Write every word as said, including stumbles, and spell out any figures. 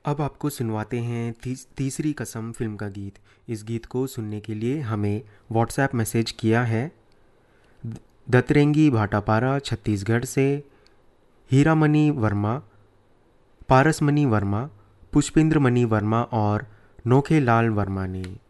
अब आपको सुनवाते हैं तीस, तीसरी कसम फिल्म का गीत। इस गीत को सुनने के लिए हमें व्हाट्सएप मैसेज किया है द- दतरेंगी भाटापारा छत्तीसगढ़ से हीरामणि वर्मा, पारसमणि वर्मा, पुष्पेंद्र मणि वर्मा और नोखे लाल वर्मा ने।